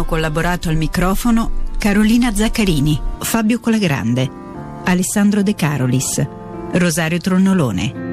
collaborato al microfono Carolina Zaccarini, Fabio Colagrande, Alessandro De Carolis, Rosario Tronnolone.